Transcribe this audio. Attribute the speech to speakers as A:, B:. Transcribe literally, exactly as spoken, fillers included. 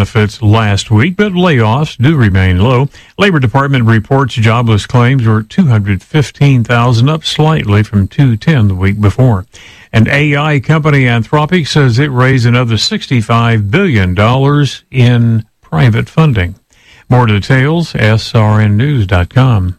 A: benefits last week, but layoffs do remain low. Labor Department reports jobless claims were two hundred fifteen thousand, up slightly from two hundred ten the week before. And A I company Anthropic says it raised another sixty-five billion dollars in private funding. More details, S R N news dot com.